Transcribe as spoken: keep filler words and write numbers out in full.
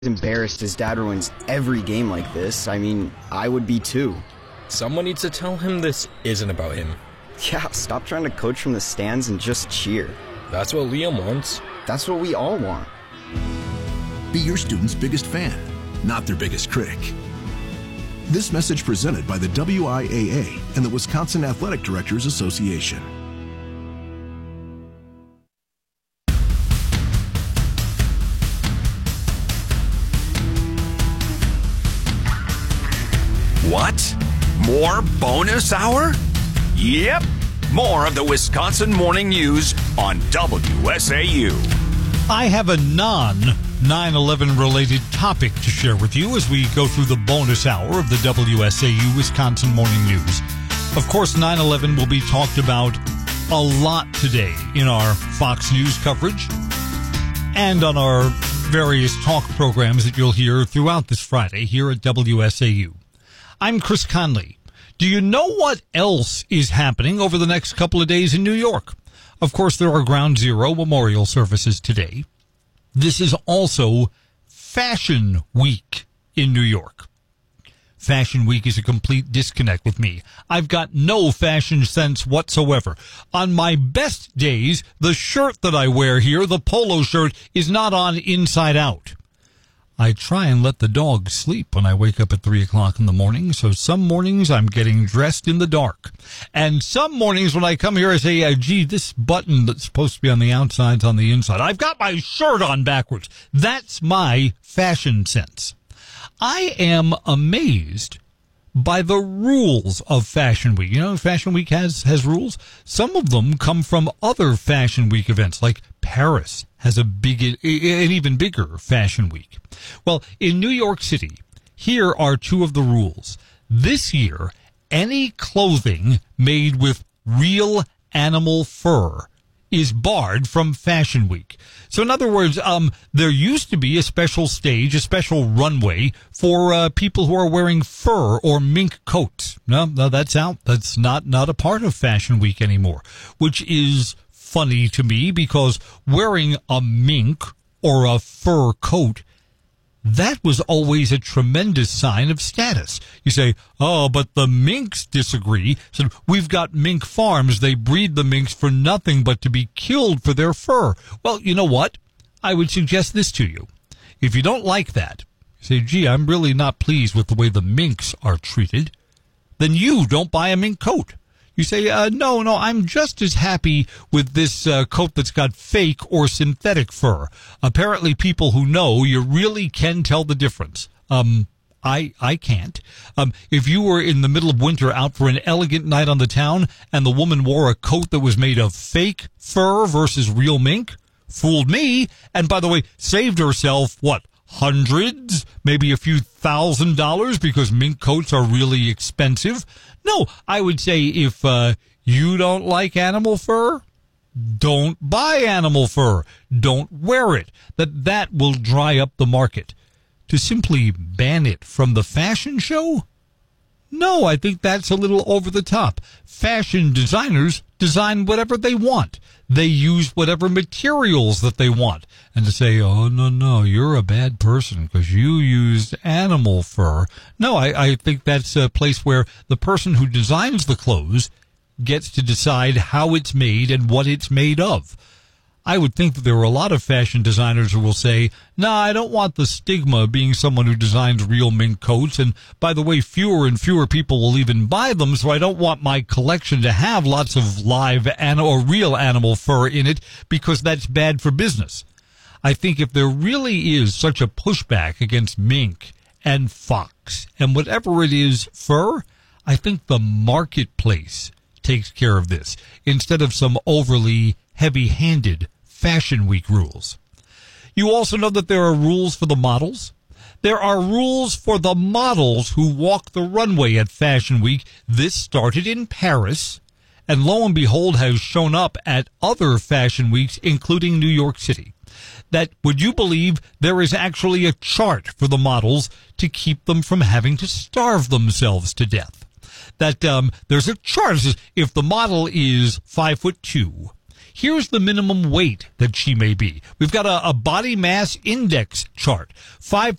Embarrassed his dad ruins every game like this. I mean, I would be too. Someone needs to tell him this isn't about him. Yeah, stop trying to coach from the stands and just cheer. That's what Liam wants. That's what we all want. Be your student's biggest fan, not their biggest critic. This message presented by the W I A A and the Wisconsin Athletic Directors Association. What? More bonus hour? Yep. More of the Wisconsin Morning News on W S A U. I have a non nine eleven related topic to share with you as we go through the bonus hour of the W S A U Wisconsin Morning News. Of course, nine eleven will be talked about a lot today in our Fox News coverage and on our various talk programs that you'll hear throughout this Friday here at W S A U. I'm Chris Conley. Do you know what else is happening over the next couple of days in New York? Of course, there are Ground Zero memorial services today. This is also Fashion Week in New York. Fashion Week is a complete disconnect with me. I've got no fashion sense whatsoever. On my best days, the shirt that I wear here, the polo shirt, is not on inside out. I try and let the dog sleep when I wake up at three o'clock in the morning, so some mornings I'm getting dressed in the dark. And some mornings when I come here, I say, uh, gee, this button that's supposed to be on the outside's on the inside. I've got my shirt on backwards. That's my fashion sense. I am amazed by the rules of Fashion Week. You know, Fashion Week has, has rules. Some of them come from other Fashion Week events, like Paris has a big, an even bigger Fashion Week. Well, in New York City, here are two of the rules. This year, any clothing made with real animal fur is barred from Fashion Week. So in other words, um, there used to be a special stage, a special runway for uh, people who are wearing fur or mink coats. No, no, that's out. That's not, not a part of Fashion Week anymore, which is funny to me because wearing a mink or a fur coat, that was always a tremendous sign of status. You say, oh, but the minks disagree. So we've got mink farms. They breed the minks for nothing but to be killed for their fur. Well, you know what? I would suggest this to you. If you don't like that, you say, gee, I'm really not pleased with the way the minks are treated, then you don't buy a mink coat. You say, uh, no, no, I'm just as happy with this uh, coat that's got fake or synthetic fur. Apparently people who know, you really can tell the difference. Um, I I can't. Um, if you were in the middle of winter out for an elegant night on the town and the woman wore a coat that was made of fake fur versus real mink, fooled me, and by the way, saved herself, what, hundreds, maybe a few thousand dollars because mink coats are really expensive. No, I would say if uh, you don't like animal fur, don't buy animal fur. Don't wear it. That that will dry up the market. To simply ban it from the fashion show? No, I think that's a little over the top. Fashion designers design whatever they want. They use whatever materials that they want. And to say, oh, no, no, you're a bad person because you used animal fur. No, I, I think that's a place where the person who designs the clothes gets to decide how it's made and what it's made of. I would think that there are a lot of fashion designers who will say, no, nah, I don't want the stigma of being someone who designs real mink coats. And by the way, fewer and fewer people will even buy them, so I don't want my collection to have lots of live an- or real animal fur in it because that's bad for business. I think if there really is such a pushback against mink and fox and whatever it is fur, I think the marketplace takes care of this instead of some overly heavy-handed Fashion Week rules. You also know that there are rules for the models. There are rules for the models who walk the runway at Fashion Week. This started in Paris, and lo and behold has shown up at other Fashion Weeks, including New York City. That, would you believe, there is actually a chart for the models to keep them from having to starve themselves to death. That um, there's a chart that says if the model is five foot two, here's the minimum weight that she may be. We've got a, a body mass index chart. Five